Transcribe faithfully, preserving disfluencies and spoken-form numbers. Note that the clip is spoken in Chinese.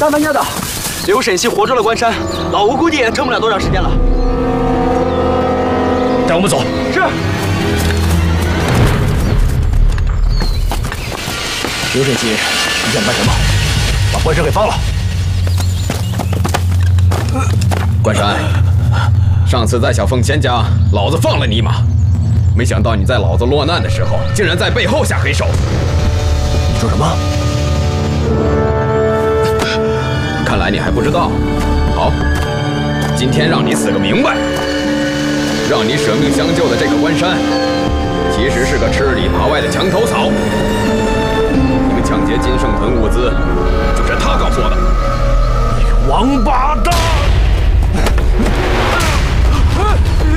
大当家的，刘沈西活捉了关山，老吴估计也撑不了多长时间了。 带我们走。 是。 刘沈西，你想干什么？把关山给放了。 关山，上次在小凤仙家，老子放了你一马，没想到你在老子落难的时候，竟然在背后下黑手。 你说什么？ 看来你还不知道。好，今天让你死个明白。让你舍命相救的这个关山，其实是个吃里扒外的墙头草。你们抢劫金圣屯物资，就是他告诉我的。 你个王八蛋！